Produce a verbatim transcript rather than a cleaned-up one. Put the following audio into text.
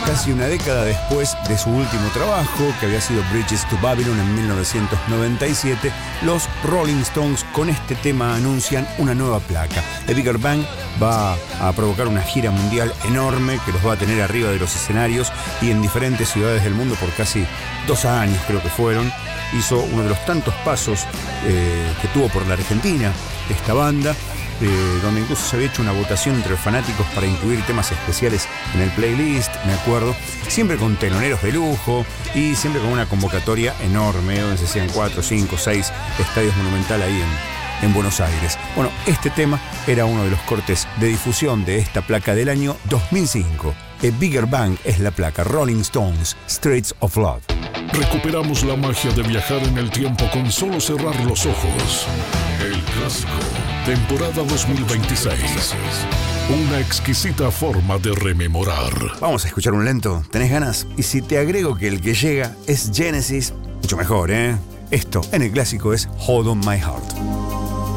casi una década después de su último trabajo, que había sido Bridges to Babylon en mil novecientos noventa y siete, los Rolling Stones con este tema anuncian una nueva placa. The Bigger Bang va a provocar una gira mundial enorme que los va a tener arriba de los escenarios y en diferentes ciudades del mundo por casi dos años, creo que fueron. Hizo uno de los tantos pasos eh, que tuvo por la Argentina esta banda, eh, donde incluso se había hecho una votación entre los fanáticos para incluir temas especiales en el playlist, me acuerdo, siempre con teloneros de lujo y siempre con una convocatoria enorme, donde se hacían cuatro, cinco, seis estadios Monumental ahí en, en Buenos Aires. Bueno, este tema era uno de los cortes de difusión de esta placa del año dos mil cinco. The Bigger Bang es la placa Rolling Stones, Streets of Love. Recuperamos la magia de viajar en el tiempo con solo cerrar los ojos. El Clásico, temporada dos mil veintiséis. Una exquisita forma de rememorar. Vamos a escuchar un lento, ¿tenés ganas? Y si te agrego que el que llega es Genesis, mucho mejor, ¿eh? Esto en el Clásico es Hold on My Heart.